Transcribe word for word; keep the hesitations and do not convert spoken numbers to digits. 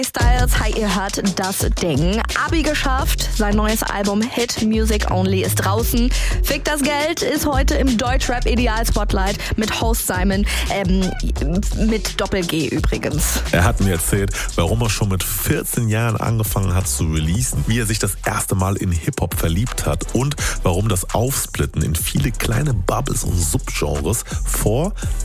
Styles, hi, ihr hört das Ding. Abi geschafft, sein neues Album Hit Music Only ist draußen. Fick das Geld ist heute im Deutschrap Ideal Spotlight mit Host Simon, ähm, mit Doppel-G übrigens. Er hat mir erzählt, warum er schon mit vierzehn Jahren angefangen hat zu releasen, wie er sich das erste Mal in Hip-Hop verliebt hat und warum das Aufsplitten in viele kleine Bubbles und Subgenres vor